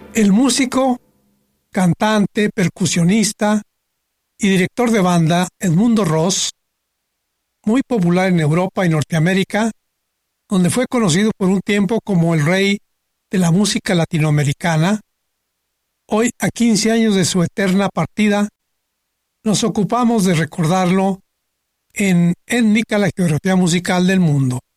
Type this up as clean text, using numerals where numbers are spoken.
El músico, cantante, percusionista y director de banda Edmundo Ross, muy popular en Europa y Norteamérica, donde fue conocido por un tiempo como el rey de la música latinoamericana, hoy, a 15 años de su eterna partida, nos ocupamos de recordarlo en Étnica, la geografía musical del mundo.